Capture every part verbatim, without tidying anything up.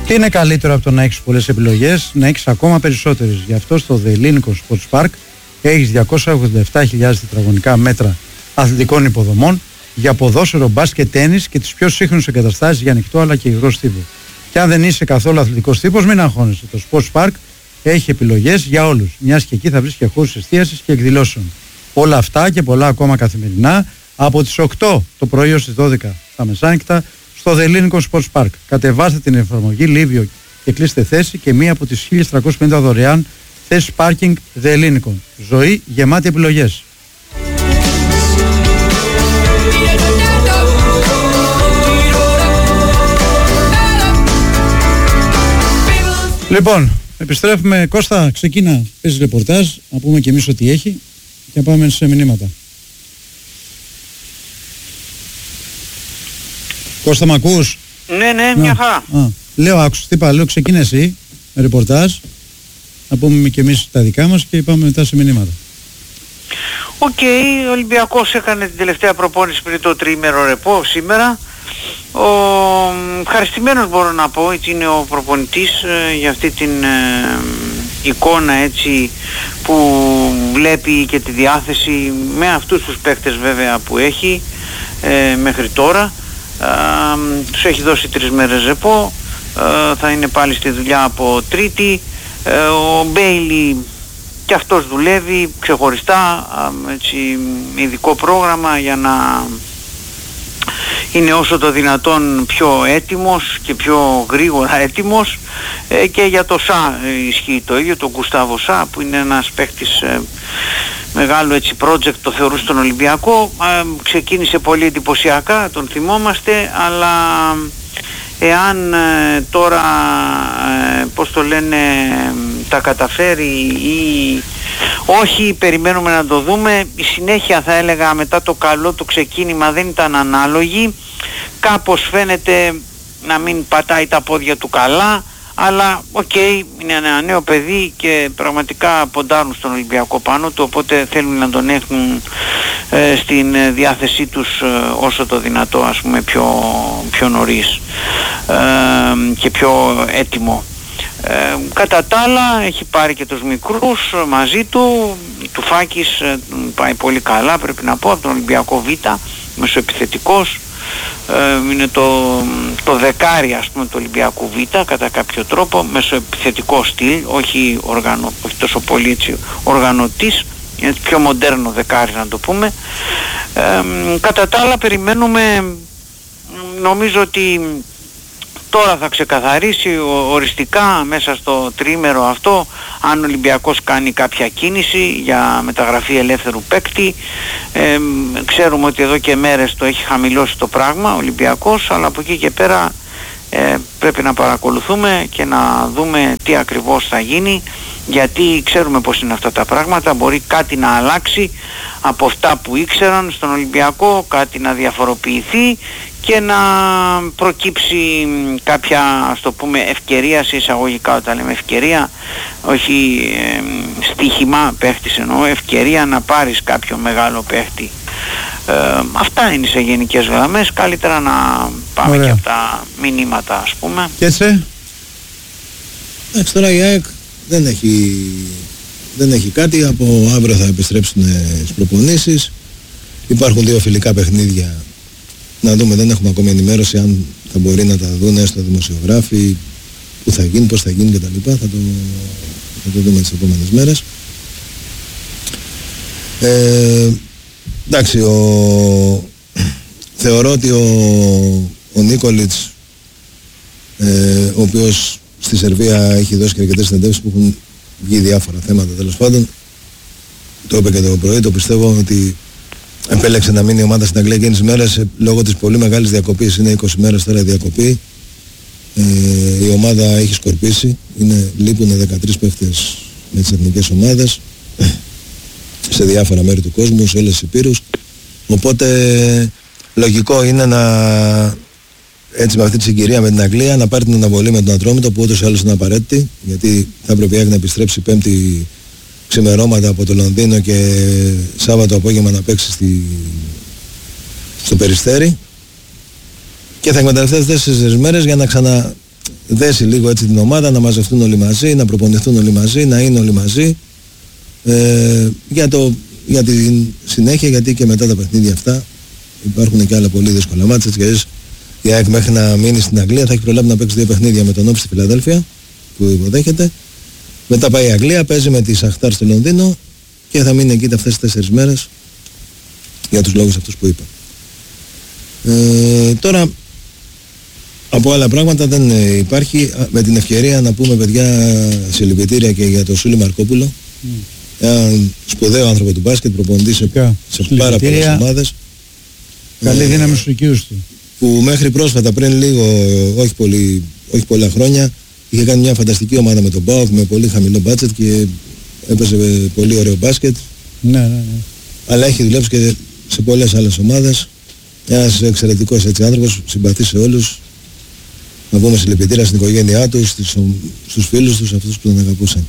Τι είναι καλύτερο από το να έχεις πολλές επιλογές, να έχεις ακόμα περισσότερες. Γι' αυτό στο The Ελληνικό Sports Park έχεις διακόσια ογδόντα επτά χιλιάδες τετραγωνικά μέτρα αθλητικών υποδομών για ποδόσφαιρο, μπάσκετ, τένις και τις πιο σύγχρονες εγκαταστάσεις για ανοιχτό αλλά και υγρό τύπο. Και αν δεν είσαι καθόλου αθλητικός τύπος, μην αγχώνεσαι. Το Sports Park έχει επιλογές για όλους, μιας και εκεί θα βρεις και χώρους εστίασης και εκδηλώσεων. Όλα αυτά και πολλά ακόμα καθημερινά από τις οκτώ το πρωί ως τις δώδεκα τα μεσάνυχτα στο The Ελληνικό Sports Park. Κατεβάστε την εφαρμογή Λίβιο και κλείστε θέση και μία από τις χίλιες τριακόσιες πενήντα δωρεάν θέσεις πάρκινγκ The Ελληνικό. Ζωή γεμάτη επιλογές. Λοιπόν, επιστρέφουμε. Κώστα, ξεκίνα, παίζει ρεπορτάζ, να πούμε και εμείς ό,τι έχει και πάμε σε μηνύματα. Κώστα, μ' ακούς? Ναι, ναι, μια χαρά. Α, λέω, άκουσα, τι είπα, λέω, ξεκίνα εσύ με ρεπορτάζ, να πούμε και εμείς τα δικά μας και πάμε μετά σε μηνύματα. Οκ, okay, ο Ολυμπιακός έκανε την τελευταία προπόνηση πριν το τριήμερο ρεπό σήμερα. Ο ευχαριστημένος μπορώ να πω, έτσι είναι ο προπονητής ε, για αυτή την ε, εικόνα έτσι που βλέπει και τη διάθεση με αυτούς τους παίκτες βέβαια που έχει ε, μέχρι τώρα. Ε, τους έχει δώσει τρεις μέρες ρεπό, ε, θα είναι πάλι στη δουλειά από Τρίτη. Ε, ο Μπέιλι και αυτός δουλεύει ξεχωριστά, ε, έτσι, ειδικό πρόγραμμα για να είναι όσο το δυνατόν πιο έτοιμος και πιο γρήγορα έτοιμος, ε, και για το Σα ε, ισχύει το ίδιο, τον Γκουστάβο Σα που είναι ένας παίκτης ε, μεγάλο έτσι project, το θεωρούσε τον Ολυμπιακό, ε, ξεκίνησε πολύ εντυπωσιακά, τον θυμόμαστε, αλλά εάν ε, τώρα ε, πώς το λένε τα καταφέρει ή όχι, περιμένουμε να το δούμε. Η συνέχεια, θα έλεγα, μετά το καλό το ξεκίνημα δεν ήταν ανάλογη, κάπως φαίνεται να μην πατάει τα πόδια του καλά, αλλά οκ, okay, είναι ένα νέο παιδί και πραγματικά ποντάρουν στον Ολυμπιακό πάνω του, οπότε θέλουν να τον έχουν ε, στην διάθεσή τους ε, όσο το δυνατό, ας πούμε, πιο, πιο νωρίς ε, και πιο έτοιμο. Ε, κατά τα άλλα έχει πάρει και τους μικρούς μαζί του, του Φάκης ε, πάει πολύ καλά, πρέπει να πω, από τον Ολυμπιακό Β, μεσοεπιθετικός, ε, είναι το, το δεκάρι, ας πούμε, του Ολυμπιακού Β κατά κάποιο τρόπο, μεσοεπιθετικό στυλ, όχι, οργανω, όχι τόσο πολύ έτσι οργανωτής, είναι πιο μοντέρνο δεκάρι να το πούμε. Ε, κατά τα άλλα περιμένουμε, νομίζω ότι τώρα θα ξεκαθαρίσει οριστικά μέσα στο τριήμερο αυτό αν ο Ολυμπιακός κάνει κάποια κίνηση για μεταγραφή ελεύθερου παίκτη. Ε, ξέρουμε ότι εδώ και μέρες το έχει χαμηλώσει το πράγμα ο Ολυμπιακός, αλλά από εκεί και πέρα ε, πρέπει να παρακολουθούμε και να δούμε τι ακριβώς θα γίνει, γιατί ξέρουμε πως είναι αυτά τα πράγματα, μπορεί κάτι να αλλάξει από αυτά που ήξεραν στον Ολυμπιακό, κάτι να διαφοροποιηθεί και να προκύψει κάποια, ας το πούμε, ευκαιρία σε εισαγωγικά, όταν λέμε ευκαιρία, όχι ε, στοίχημα παίχτης εννοώ, ευκαιρία να πάρεις κάποιο μεγάλο παίχτη. Ε, αυτά είναι σε γενικές γραμμές, καλύτερα να πάμε Ωραία. Και από τα μηνύματα, ας πούμε. Και έτσι. Εντάξει, τώρα η ΑΕΚ δεν έχει, δεν έχει κάτι, από αύριο θα επιστρέψουν στις προπονήσεις, υπάρχουν δύο φιλικά παιχνίδια. Να δούμε, δεν έχουμε ακόμη ενημέρωση αν θα μπορεί να τα δουν έστω δημοσιογράφοι, που θα γίνει, πώς θα γίνει κτλ. Θα το, θα το δούμε τις επόμενες μέρες. Ε, εντάξει, ο, θεωρώ ότι ο, ο Νίκολιτς, ε, ο οποίος στη Σερβία έχει δώσει και αρκετές συνεντεύξεις που έχουν βγει διάφορα θέματα, τέλος πάντων, το είπε και το πρωί, το πιστεύω ότι επέλεξε να μείνει η ομάδα στην Αγγλία εκείνες τις μέρες λόγω της πολύ μεγάλης διακοπής. Είναι είκοσι μέρες τώρα η διακοπή. Ε, η ομάδα έχει σκορπίσει. Είναι, λείπουν δεκατρείς παίχτες με τις εθνικές ομάδες σε διάφορα μέρη του κόσμου, σε όλες τις υπήρους. Οπότε λογικό είναι να, έτσι με αυτή τη συγκυρία με την Αγγλία, να πάρει την αναβολή με τον Ατρόμητο, που ούτως ή άλλως είναι απαραίτητη, γιατί θα πρέπει να επιστρέψει πέμπτη ξημερώματα από το Λονδίνο και Σάββατο απόγευμα να παίξει στη, στο Περιστέρι, και θα εκμεταλλευτεί αυτές τις μέρες για να ξανα, δέσει λίγο έτσι την ομάδα, να μαζευτούν όλοι μαζί, να προπονηθούν όλοι μαζί, να είναι όλοι μαζί ε, για, το, για τη συνέχεια, γιατί και μετά τα παιχνίδια αυτά υπάρχουν και άλλα πολύ δύσκολα μάτσα. Γιατί η ΑΕΚ μέχρι να μείνει στην Αγγλία θα έχει προλάβει να παίξει δύο παιχνίδια με τον Όψη στη Φιλαδέλφια που υποδέχεται. Μετά πάει η Αγγλία, παίζει με τη Σαχτάρ στο Λονδίνο και θα μείνει εκεί αυτές τις τέσσερις μέρες για τους λόγους αυτούς που είπα. Ε, τώρα από άλλα πράγματα δεν υπάρχει. Με την ευκαιρία να πούμε, παιδιά, συλληπιτήρια και για τον Σούλη Μαρκόπουλο, mm. έναν σπουδαίο άνθρωπο του μπάσκετ, προπονητή σε, σε πάρα πολλές ομάδες. Καλή ε, δύναμη στους οικείους του. Που μέχρι πρόσφατα, πριν λίγο, όχι, πολύ, όχι πολλά χρόνια, είχε κάνει μια φανταστική ομάδα με τον ΠΑΟΚ με πολύ χαμηλό μπάτσετ και έπαιζε πολύ ωραίο μπάσκετ. Ναι, ναι, ναι. Αλλά έχει δουλέψει και σε πολλές άλλες ομάδες. Ένας εξαιρετικός έτσι άνθρωπος, συμπαθεί σε όλους. Να πούμε συλληπιτήρια στην οικογένειά του, στους, στους φίλους τους, αυτούς που τον αγαπούσαν.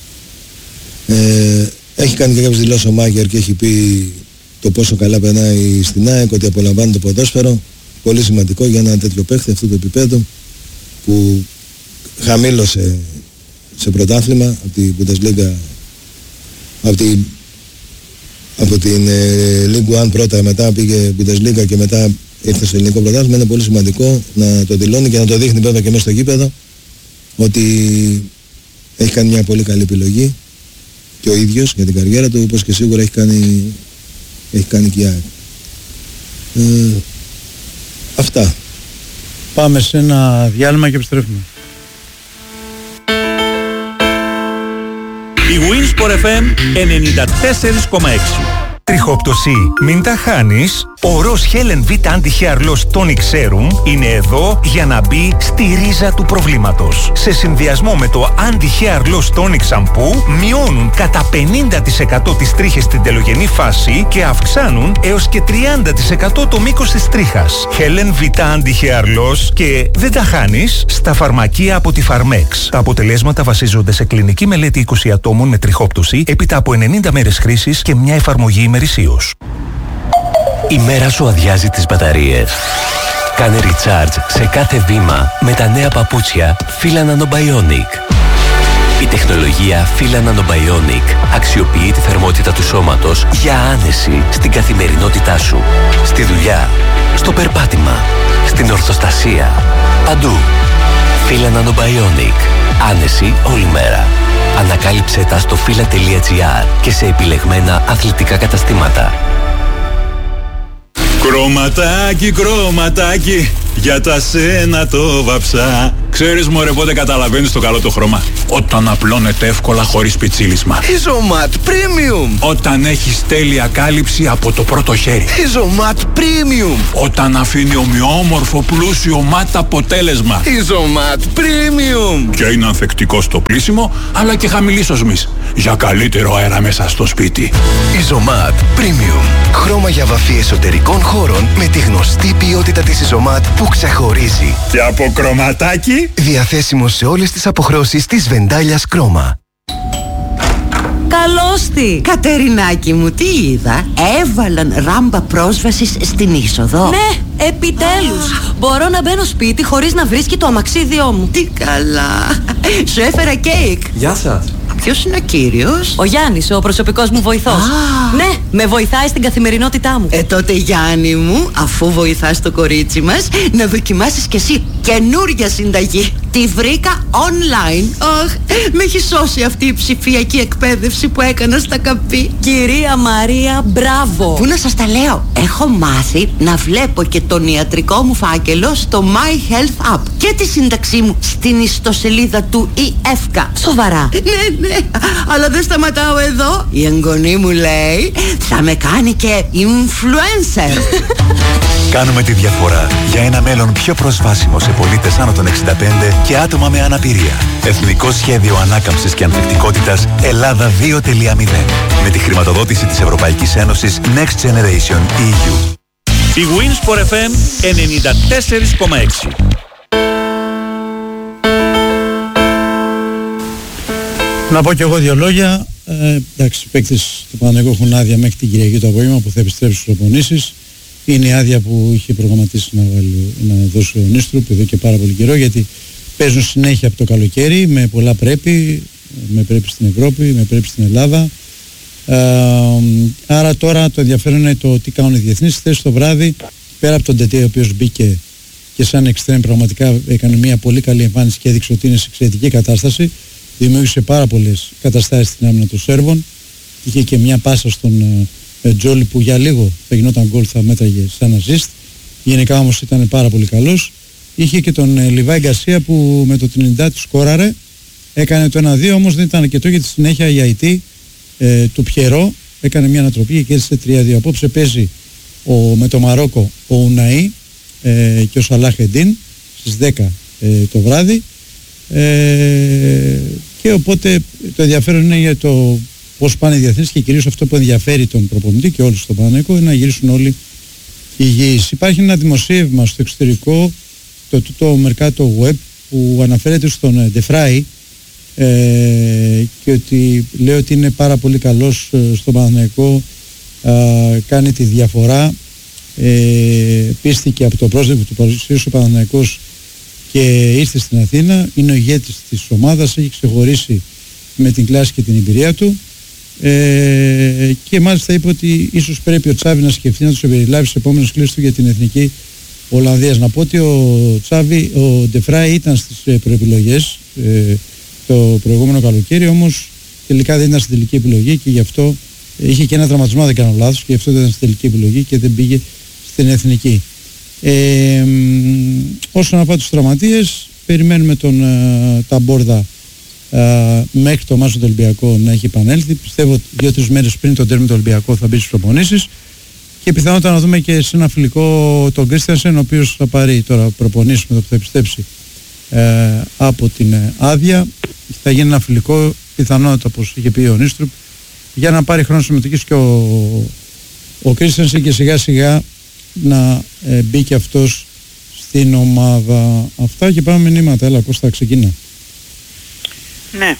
Ε, έχει κάνει και κάποιες δηλώσεις ο Μάγκερ και έχει πει το πόσο καλά περνάει στην ΑΕΚ, ότι απολαμβάνει το ποδόσφαιρο. Πολύ σημαντικό για ένα τέτοιο παίχτη αυτού του επίπεδου που χαμήλωσε σε πρωτάθλημα από την Bundesliga, από την, από την ε, League One πρώτα, μετά πήγε Bundesliga και μετά ήρθε στο ελληνικό πρωτάθλημα. Είναι πολύ σημαντικό να το δηλώνει και να το δείχνει βέβαια και μέσα στο γήπεδο ότι έχει κάνει μια πολύ καλή επιλογή και ο ίδιος για την καριέρα του, όπως και σίγουρα έχει κάνει, έχει κάνει και η ΑΕΚ. Ε, αυτά. Πάμε σε ένα διάλειμμα και επιστρέφουμε. Η Winsport εφ εμ ενενήντα τέσσερα κόμμα έξι. Τριχόπτωση, μην τα χάνεις. Ο Ροζ Helen V Anti-Hair Loss Tonic Serum είναι εδώ για να μπει στη ρίζα του προβλήματος. Σε συνδυασμό με το Anti-Hair Loss Tonic Shampoo μειώνουν κατά πενήντα τοις εκατό τις τρίχες στην τελογενή φάση και αυξάνουν έως και τριάντα τοις εκατό το μήκος της τρίχας. Helen V Anti-Hair Loss και δεν τα χάνεις στα φαρμακεία από τη Pharmex. Τα αποτελέσματα βασίζονται σε κλινική μελέτη είκοσι ατόμων με τριχόπτωση έπειτα από ενενήντα μέρες χρήσης και μια εφαρμογή ημερησίως. Η μέρα σου αδειάζει τις μπαταρίες. Κάνε recharge σε κάθε βήμα με τα νέα παπούτσια Fila Nanobionic. Η τεχνολογία Fila Nanobionic αξιοποιεί τη θερμότητα του σώματος για άνεση στην καθημερινότητά σου. Στη δουλειά, στο περπάτημα, στην ορθοστασία, παντού. Fila Nanobionic. Άνεση όλη μέρα. Ανακάλυψε τα στο fila τελεία gr και σε επιλεγμένα αθλητικά καταστήματα. Κρωματάκι, κρωματάκι, για τα σένα το βαψά. Ξέρεις μωρέ πότε καταλαβαίνεις το καλό το χρώμα? Όταν απλώνεται εύκολα χωρίς πιτσίλισμα. Ιζωμάτ Premium. Όταν έχεις τέλεια κάλυψη από το πρώτο χέρι. Ιζωμάτ Premium. Όταν αφήνει ομοιόμορφο πλούσιο μάτ αποτέλεσμα. Ιζωμάτ Premium. Και είναι ανθεκτικό στο πλύσιμο αλλά και χαμηλής οσμής, για καλύτερο αέρα μέσα στο σπίτι. Ιζωμάτ Premium. Χρώμα για βαφή εσωτερικών χώρων με τη γνωστή ποιότητα της Ιζωμάτ που ξεχωρίζει. Και από κρωματάκι. Διαθέσιμο σε όλες τις αποχρώσεις της Βεντάλιας Κρόμα. Καλώς τη! Κατερινάκη μου, τι είδα? Έβαλαν ράμπα πρόσβασης στην είσοδο. Ναι, επιτέλους! Ah. Μπορώ να μπαίνω σπίτι χωρίς να βρίσκει το αμαξίδιό μου. Τι καλά! Σου έφερα κέικ. Γεια σας! Ποιος είναι ο κύριος? Ο Γιάννης, ο προσωπικός μου βοηθός. Ah. Ναι, με βοηθάει στην καθημερινότητά μου. Ε, τότε Γιάννη μου, αφού βοηθάς το κορίτσι μας, να δοκιμάσεις κι εσύ καινούρια συνταγή. Τη βρήκα online. Αχ, με έχει σώσει αυτή η ψηφιακή εκπαίδευση που έκανα στα καπί. Κυρία Μαρία, μπράβο! Πού να σας τα λέω? Έχω μάθει να βλέπω και τον ιατρικό μου φάκελο στο My Health App και τη σύνταξή μου στην ιστοσελίδα του ι εφ κέι έι. Σοβαρά? Ναι, ναι, αλλά δεν σταματάω εδώ. Η εγγονή μου λέει θα με κάνει και influencer. Κάνουμε τη διαφορά για ένα μέλλον πιο προσβάσιμο σε πολίτες άνω των εξήντα πέντε και άτομα με αναπηρία. Εθνικό Σχέδιο Ανάκαμψης και Ανθεκτικότητας Ελλάδα δύο τελεία μηδέν. Με τη χρηματοδότηση της Ευρωπαϊκής Ένωσης Next Generation ι γιου. Η Winsport εφ εμ ενενήντα τέσσερα κόμμα έξι. Να πω και εγώ δύο λόγια. Ε, εντάξει, οι παίκτες του Παναθηναϊκού έχουν άδεια μέχρι την Κυριακή το απόγευμα που θα επιστρέψει στις προπονήσεις. Είναι η άδεια που είχε προγραμματίσει να, βάλει, να δώσει ο Νίστρουπ εδώ και πάρα πολύ καιρό, γιατί παίζουν συνέχεια από το καλοκαίρι με πολλά πρέπει, με πρέπει στην Ευρώπη, με πρέπει στην Ελλάδα. Ε, άρα τώρα το ενδιαφέρον είναι το τι κάνουν οι διεθνείς. Χθες το βράδυ, πέρα από τον Τετέ, ο οποίος μπήκε και σαν εξτρέμ πραγματικά έκανε μια πολύ καλή εμφάνιση και έδειξε ότι είναι σε εξαιρετική κατάσταση. Δημιούργησε πάρα πολλές καταστάσεις στην άμυνα των Σέρβων. Είχε και μια πάσα στον ε, Τζόλι που για λίγο θα γινόταν γκολ, θα μέτραγε σαν assist. Γενικά όμως ήταν πάρα πολύ καλός. Είχε και τον ε, Λιβάη Γκαρσία που με το Τρινιντάτ σκόραρε. Έκανε το ένα δύο, όμως δεν ήταν αρκετό γιατί στη συνέχεια η άι τι ε, του Πιερό έκανε μια ανατροπή και κέρδισε τρία δύο. Απόψε παίζει ο, με το Μαρόκο ο Ουναΐ ε, και ο Σαλάχ Εντίν στις δέκα ε, το βράδυ. Ε, και οπότε το ενδιαφέρον είναι για το πώς πάνε οι διεθνείς και κυρίως αυτό που ενδιαφέρει τον προπονητή και όλους στον Παναθηναϊκό είναι να γυρίσουν όλοι υγιείς. Υπάρχει ένα δημοσίευμα στο εξωτερικό, το, το, το Mercato Web, που αναφέρεται στον De Vrij ε, και ότι λέει ότι είναι πάρα πολύ καλός ε, στον Παναθηναϊκό, ε, κάνει τη διαφορά, ε, πίστηκε από το πρόσωπο του παρουσίασε ο Παναθηναϊκός και ήρθε στην Αθήνα, είναι ο ηγέτης της ομάδας, έχει ξεχωρίσει με την κλάση και την εμπειρία του ε, και μάλιστα είπε ότι ίσως πρέπει ο Τσάβη να σκεφτεί να τους συμπεριλάβει στις επόμενες κλήσεις του για την εθνική Ολλανδίας. Να πω ότι ο Τσάβη, ο De Vrij ήταν στις προεπιλογές ε, το προηγούμενο καλοκαίρι, όμως τελικά δεν ήταν στην τελική επιλογή και γι' αυτό είχε και ένα τραυματισμό, δεν κάνω λάθος, και γι' αυτό δεν ήταν στην τελική επιλογή και δεν πήγε στην εθνική. Ε, όσον αφορά τους τραυματίες, περιμένουμε τον uh, Ταμπόρδα uh, μέχρι το μάτς του Ολυμπιακό να έχει επανέλθει. Πιστεύω ότι δύο-τρεις μέρες πριν τον τέρμι του Ολυμπιακό θα μπει στις προπονήσεις και πιθανότατα να δούμε και σε ένα φιλικό τον Κρίστιανσεν, ο οποίος θα πάρει τώρα προπονήσεις με το που θα επιστρέψει uh, από την uh, άδεια. Θα γίνει ένα φιλικό, πιθανότατα όπως είχε πει ο Νίστρουπ, για να πάρει χρόνο συμμετοχής και ο, ο Κρίστιανσεν και σιγά σιγά να ε, μπει και αυτός στην ομάδα. Αυτά και πάμε μηνύματα. Έλα Κώστα, ξεκινά. Ναι.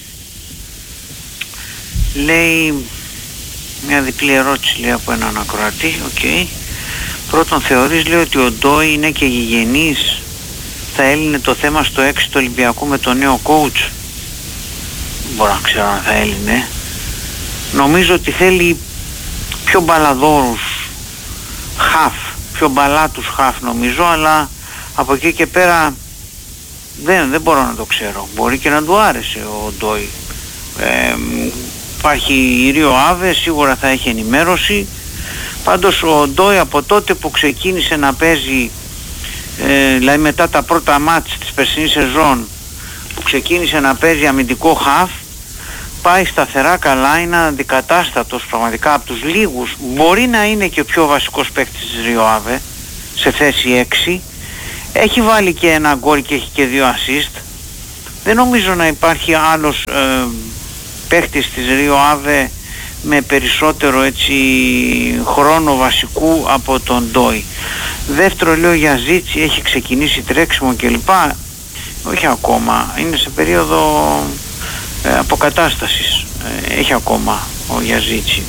Λέει μια διπλή ερώτηση, λέει, από έναν ακροατή. Οκ. Okay. Πρώτον, θεωρείς, λέει, ότι ο Ντόι είναι και γηγενής? Θα έλυνε το θέμα στο έξι του Ολυμπιακού με τον νέο coach? Δεν μπορώ να ξέρω αν θα έλυνε. Νομίζω ότι θέλει πιο μπαλαδόρους χαφ, πιο μπαλάτους χαφ νομίζω, αλλά από εκεί και πέρα δεν, δεν μπορώ να το ξέρω. Μπορεί και να του άρεσε ο Ντόι. Ε, υπάρχει η Ρίο Άβε, σίγουρα θα έχει ενημέρωση. Πάντως ο Ντόι από τότε που ξεκίνησε να παίζει, ε, δηλαδή μετά τα πρώτα μάτς της περσινής σεζόν, που ξεκίνησε να παίζει αμυντικό χαφ, πάει σταθερά καλά, είναι αντικατάστατος πραγματικά από τους λίγους. Μπορεί να είναι και ο πιο βασικός παίκτης της Ρίο Άβε σε θέση έξι. Έχει βάλει και ένα γκολ και έχει και δύο assist. Δεν νομίζω να υπάρχει άλλος ε, παίκτης της Ρίο Άβε με περισσότερο έτσι χρόνο βασικού από τον Ντόι. Δεύτερο, λέω, για Ζίτσι, έχει ξεκινήσει τρέξιμο κλπ. Όχι ακόμα, είναι σε περίοδο ε, αποκατάστασης. Ε, έχει ακόμα ο Γιαζίτσι.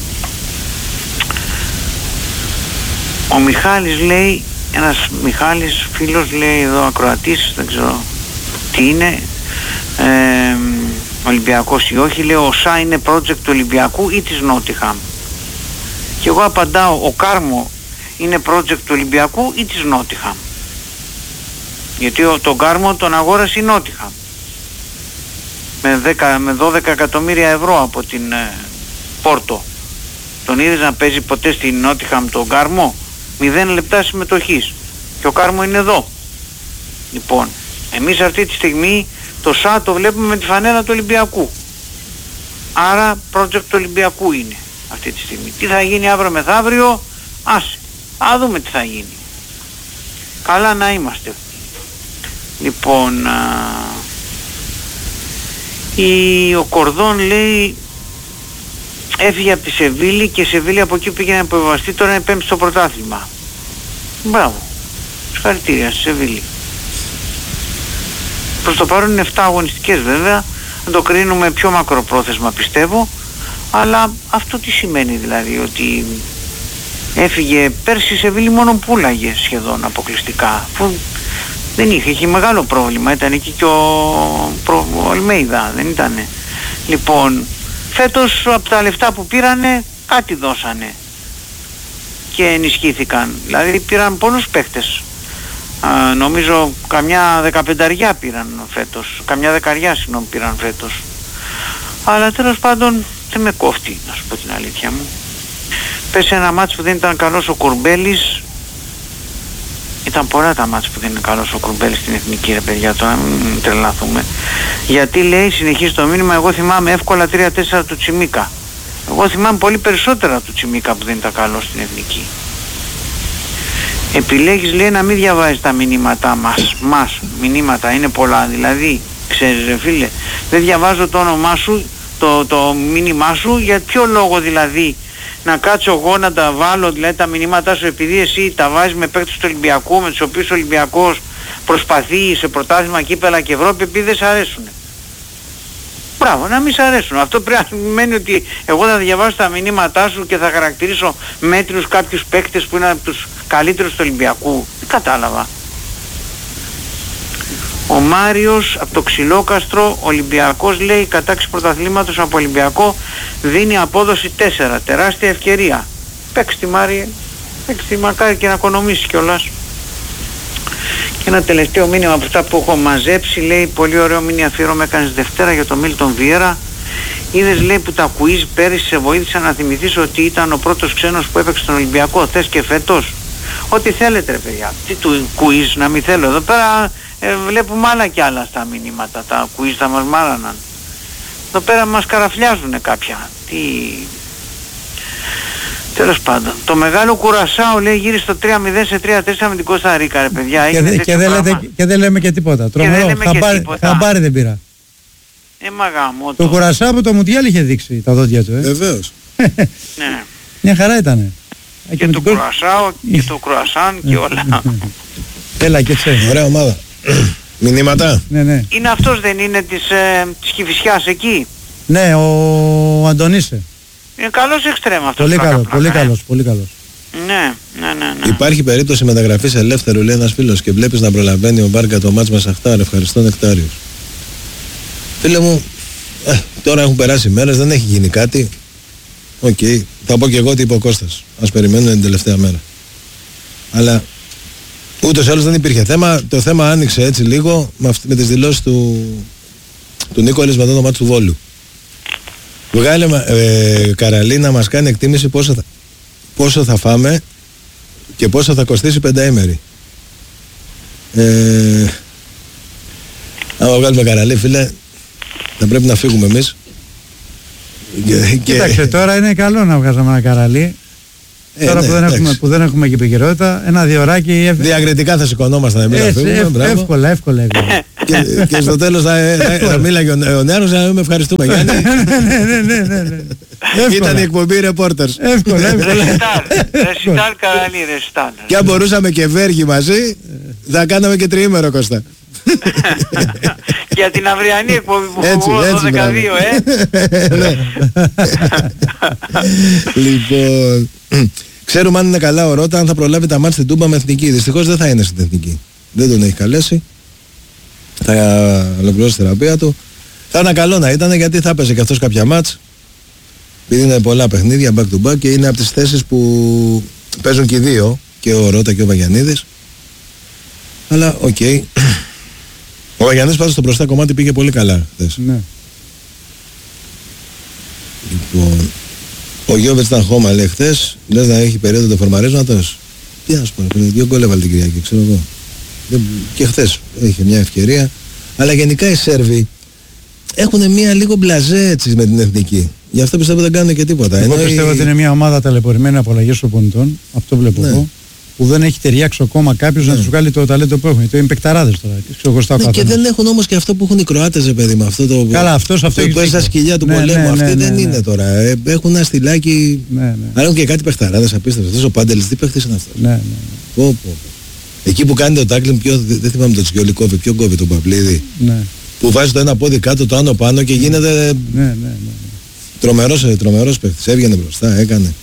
Ο Μιχάλης λέει, ένας Μιχάλης φίλος λέει εδώ, ακροατής, δεν ξέρω τι είναι, ε, Ολυμπιακός ή όχι, λέει ο Σά είναι project του Ολυμπιακού ή της Νότιχαμ? Και εγώ απαντάω, ο Κάρμο είναι project του Ολυμπιακού ή της Νότιχαμ, γιατί ο, τον Κάρμο τον αγόρασε η Νότιχαμ με, δέκα, με δώδεκα εκατομμύρια ευρώ από την ε, Πόρτο. Τον είδες να παίζει ποτέ στην Νότιχαμ τον Κάρμο? Μηδέν λεπτά συμμετοχής και ο Κάρμο είναι εδώ. Λοιπόν, εμείς αυτή τη στιγμή το ΣΑ το βλέπουμε με τη φανέλα του Ολυμπιακού, άρα project του Ολυμπιακού είναι αυτή τη στιγμή. Τι θα γίνει αύριο μεθαύριο, άσε, α δούμε τι θα γίνει. Καλά να είμαστε. Λοιπόν, α, η, ο Κορδόν λέει έφυγε από τη Σεβίλη και η Σεβίλη από εκεί πήγε να υποβιβαστεί, τώρα είναι πέμπτη στο πρωτάθλημα. Μπράβο, συγχαρητήρια στη Σεβίλη. Προς το παρόν είναι επτά αγωνιστικές βέβαια, να το κρίνουμε πιο μακροπρόθεσμα πιστεύω, αλλά αυτό τι σημαίνει δηλαδή? Ότι έφυγε πέρσι η Σεβίλη μόνο πουλάγε σχεδόν αποκλειστικά, που Δεν είχε, είχε μεγάλο πρόβλημα. Ήταν εκεί και ο, προ, ο Αλμέιδα, δεν ήτανε. Λοιπόν, φέτος από τα λεφτά που πήρανε κάτι δώσανε και ενισχύθηκαν. Δηλαδή πήραν πολλούς παίχτες. Α, νομίζω καμιά δεκαπενταριά πήραν φέτος, καμιά δεκαριά συγγνώμη πήραν φέτος. Αλλά τέλος πάντων δεν με κόφτει, να σου πω την αλήθεια μου. Πες ένα μάτς που δεν ήταν καλός ο Κουρμπέλης. Ήταν πολλά τα μάτς που δεν είναι καλός ο Κουρμπέλης στην εθνική, ρε παιδιά, τώρα μην τρελαθούμε. Γιατί λέει, συνεχίζει το μήνυμα, εγώ θυμάμαι εύκολα τρία τέσσερα του Τσιμίκα. Εγώ θυμάμαι πολύ περισσότερα του Τσιμίκα που δεν ήταν καλός στην εθνική. Επιλέγεις, λέει, να μην διαβάζεις τα μηνύματά μας. Μας, μηνύματα είναι πολλά, δηλαδή, ξέρεις ρε φίλε, δεν διαβάζω το όνομά σου, το, το μήνυμά σου, για ποιο λόγο δηλαδή να κάτσω εγώ να τα βάλω, δηλαδή τα μηνύματά σου, επειδή εσύ τα βάζεις με παίκτες του Ολυμπιακού, με τους οποίους ο Ολυμπιακός προσπαθεί σε πρωτάθλημα, κύπελα και Ευρώπη, επειδή δεν σ' αρέσουν. Μπράβο, να μην σ' αρέσουν. Αυτό πρέπει να σημαίνει ότι εγώ θα διαβάσω τα μηνύματά σου και θα χαρακτηρίσω μέτριους κάποιους παίκτες που είναι από τους καλύτερους του Ολυμπιακού. Δεν κατάλαβα. Ο Μάριος από το Ξυλόκαστρο, Ολυμπιακός, λέει, κατάξη πρωταθλήματος από Ολυμπιακό δίνει απόδοση τέσσερα. Τεράστια ευκαιρία. Παίξ' τη Μάριε, παίξ' τη, μακάρι και να οικονομήσει κιόλας. Και ένα τελευταίο μήνυμα από αυτά που έχω μαζέψει, λέει, πολύ ωραίο μήνυμα αφιέρωμα έκανες Δευτέρα για τον Μίλτον Βιέρα. Είδες, λέει, που τα quiz πέρυσι σε βοήθησαν να θυμηθείς ότι ήταν ο πρώτος ξένος που έπαιξε στον Ολυμπιακό. Θες και φέτος? Ό,τι θέλετε ρε παιδιά. Τι του quiz να μην θέλω. Εδώ πέρα ε, βλέπουμε άλλα κι άλλα στα μηνύματα. Τα quiz θα μας μάραναν. Εδώ πέρα μας καραφλιάζουνε κάποια. Τι... Τέλος πάντων. Το μεγάλο Κουρασάο, λέει, γύρισε στο τρία μηδέν σε τρία τέσσερα με την Κώστα Ρίκα, ρε παιδιά. Και, δε, και, δεν λέτε, και δεν λέμε και τίποτα. Τρομερό. Χαμπάρι δεν πήρα. Ε, μαγάμο, το Κουρασάο από το Μουντιάλ είχε δείξει τα δόντια του. Ε. Βεβαίως. Ναι. Μια χαρά ήτανε. Και, και το Κουρασάο και το Κρουασάν και όλα. Έλα και τσέ. Ωραία ομάδα. Μηνύματα. Ναι, ναι. Είναι αυτός, δεν είναι της, ε, της Κηφισιάς εκεί? Ναι, ο Αντωνίσε. Είναι καλός εξτρέμ αυτός. Πολύ καλός, πλάκα, πολύ ε. καλός, πολύ καλός. Ναι, ναι, ναι, ναι. Υπάρχει περίπτωση μεταγραφής ελεύθερου, λέει ένας φίλος, και βλέπεις να προλαβαίνει ο Μπάρκα το μάτς με Σαχτάρ. Ευχαριστώ, Νεκτάριος. Φίλε μου, ε, τώρα έχουν περάσει μέρες, δεν έχει γίνει κάτι. Οκ, okay. Θα πω και εγώ τι είπε ο Κώστας. Ας περιμένουμε την τελευταία μέρα. Αλλά ούτως ή άλλως δεν υπήρχε θέμα. Το θέμα άνοιξε έτσι λίγο με, αυτή, με τις δηλώσεις του, του Νίκολης μετά το μάτι του Βόλου. Βγάλε ε, Καραλή να μας κάνει εκτίμηση πόσο θα, πόσο θα φάμε και πόσο θα κοστίσει πενταήμερη. Ε, άμα βγάλουμε Καραλή, φίλε, θα πρέπει να φύγουμε εμείς. Και, Κοίταξε, και... τώρα είναι καλό να βγάζαμε ένα Καραλί. Ε, τώρα ναι, που, δεν έχουμε, που δεν έχουμε και επικαιρότητα, ένα διωράκι. Ευ... Διακριτικά θα σηκωνόμασταν εμείς να φύγουμε. Ευ, εύκολα, εύκολα. εύκολα. και, και στο τέλος θα, θα, θα μίλαγε ο, ο Νέαρος να με ευχαριστούμε, Γιάννη. ναι, ναι, ναι, ναι. Ήταν η εκπομπή Reporters. Εύκολα, εύκολα. Ρεσιτάλ, Καραλί, ρεσιτάλ. Και αν μπορούσαμε και Βέργη μαζί, θα κάναμε και τριήμερο, Κώστα. Για την αυριανή εκπομπή που φοβώ δώδεκα δύο, ε. Λοιπόν, ξέρουμε αν είναι καλά ο Ρώτα, αν θα προλάβει τα μάτς στην Τούμπα με εθνική. Δυστυχώς δεν θα είναι στην εθνική. Δεν τον έχει καλέσει. Θα ολοκληρώσει τη θεραπεία του. Θα ήταν καλό να ήταν, γιατί θα έπαιζε και αυτός κάποια μάτς. Επειδή είναι πολλά παιχνίδια back to back και είναι από τις θέσεις που παίζουν και οι δύο, και ο Ρώτα και ο Βαγιανίδης. Αλλά οκ. Okay. Ο Βαγιανίδης πάντως στο μπροστά κομμάτι πήγε πολύ καλά χθες. Ναι. Λοιπόν, ο Γιώβετς ήταν χώμα, λέει, χθες. Λες να έχει περίοδο το φορμαρίσματος. Τι να σου πω, δύο γκολ έβαλε την Κυριακή, ξέρω εγώ. Και χθες είχε μια ευκαιρία. Αλλά γενικά οι Σέρβοι έχουν μια λίγο μπλαζέ έτσι με την εθνική. Γι' αυτό πιστεύω δεν κάνουν και τίποτα. Εγώ πιστεύω η... ότι είναι μια ομάδα ταλαιπωρημένη από αλλαγές προπονητών. Αυτό βλέπω ναι. εγώ. Που δεν έχει ταιριάξει ακόμα κάποιος ναι. να τους βγάλει το ταλέντο που έχουν. Το είναι παικταράδες τώρα. Ναι, και δεν έχουν όμως και αυτό που έχουν οι Κροάτες, παιδί, με αυτό το. Καλά, αυτός αυτό που έχει στα σκυλιά του ναι, πολέμου. Ναι, ναι, Αυτοί ναι, δεν ναι, είναι ναι. τώρα. Ε, έχουν ένα στυλάκι. Ναι, ναι. Αλλά έχουν και κάτι παικταράδες απίστευτο. Αυτός ο Πάντελης, τι παίχτης είναι αυτός. Ναι, ναι. Πω, πω. Εκεί που κάνει το τάκλινγκ, δεν θυμάμαι το Τσιόλι κόβει, ποιο κόβει τον Παπλίδη. Ναι. Που βάζει το ένα πόδι κάτω, το άλλο πάνω και γίνεται. Ναι, ναι, ναι. Τρομερός, τρομερός παίχτης. Έβγαινε μπροστά, έκανε.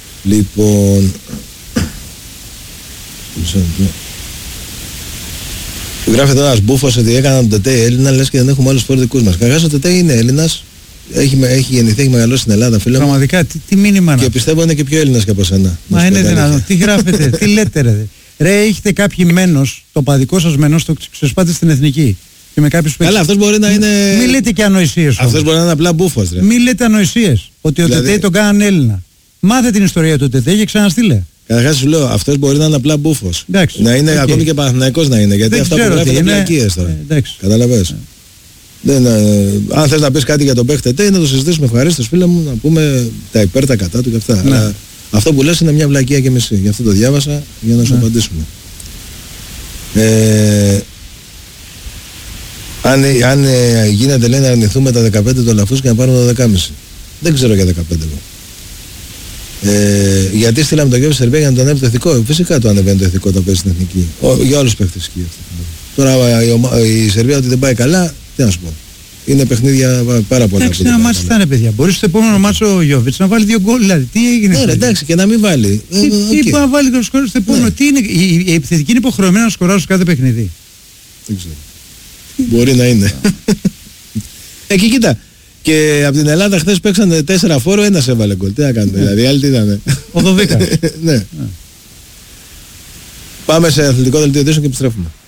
Λοιπόν. Του γράφει τώρα ένας μπούφος ότι έκαναν τον Τετέ Έλληνα, λες και δεν έχουμε άλλους φορτικούς μας. Καταρχάς ο Τετέ είναι Έλληνας, έχει, έχει γεννηθεί, έχει μεγαλώσει στην Ελλάδα, φίλε μου. Πραγματικά, τι, τι μήνυμα να. Και πιστεύω είναι και πιο Έλληνας και από σένα. Μα είναι δυνατόν. Τι γράφετε, τι λέτε, ρε. Ρε, έχετε κάποιοι μένος, το παδικό σας μένος, το ξεσπάτε στην εθνική. Και με κάποιους Καλά, αυτός μπορεί να είναι. Μην λέτε και ανοησίες. Αυτός μπορεί να είναι απλά μπούφος, ρε. Μην λέτε ανοησίες. Ότι ο δηλαδή... Τετέ τον κάνανε Έλληνα. Μάθε την ιστορία του Τετέ και ξαναστείλε. Καταρχάς σου λέω, αυτός μπορεί να είναι απλά μπούφος. Εντάξει, να είναι okay. ακόμη και Παναθηναϊκός να είναι. Γιατί δεν αυτά που γράφει είναι πλακίες τώρα. Ε, Καταλαβες. Ε. Δεν, ε, αν θες να πεις κάτι για τον παίχτη Τετέ, να το συζητήσουμε ευχαρίστως, φίλε μου, να πούμε τα υπέρ, τα κατά του και αυτά. Ναι. Αλλά αυτό που λες είναι μια βλακεία και μισή. Γι' αυτό το διάβασα για να σου ναι. απαντήσουμε. Ε, αν αν ε, γίνεται, λέει, να αρνηθούμε τα δεκαπέντε του Λαφούς και να πάρουμε το δεκάμισι. Δεν ξέρω για δεκαπέντε εγώ. Ε, γιατί στείλαμε τον Γιώργο στη Σερβία για να τον ανέβει το ηθικό. Φυσικά το ανεβαίνει το ηθικό το παίζει στην εθνική. Ο, για όλους παίχτες ισχύει αυτό. Τώρα η, η Σερβία ότι δεν πάει καλά, τι να σου πω. Είναι παιχνίδια πάρα πολλά. Εντάξει, ένα μάτσο θα είναι, παιδιά. Μπορεί στο επόμενο μάτσο ο Γιώβιτς να βάλει δύο γκολ. Δηλαδή, τι έγινε. Ναι, εντάξει, και να μην βάλει. Τι, okay. τι να βάλει και να σκοράρει στο επόμενο. Ναι. Τι είναι, η, η επιθετική είναι υποχρεωμένη να σκοράρει σε κάθε παιχνίδι. Δεν ξέρω. Μπορεί να είναι. Εκεί κοίτα. Και από την Ελλάδα χθες παίξανε τέσσερα φόρο, ένας έβαλε γκολ. Τι να κάνουμε, δηλαδή, άλλοι τι ήταν. Ο Δοβίκα. Ναι. Πάμε σε αθλητικό δελτίο ειδήσεων και επιστρέφουμε.